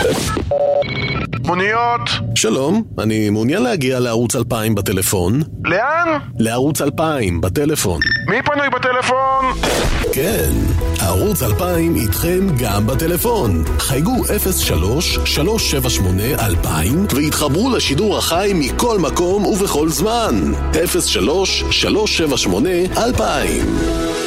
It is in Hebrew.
מוניות. שלום, אני מעוניין להגיע לערוץ 2000 בטלפון. לאן? לערוץ 2000 בטלפון. מי פנוי בטלפון? כן, ערוץ 2000 איתכם גם בטלפון. חייגו 03-378-2000 והתחברו לשידור החי מכל מקום ובכל זמן. 03-378-2000.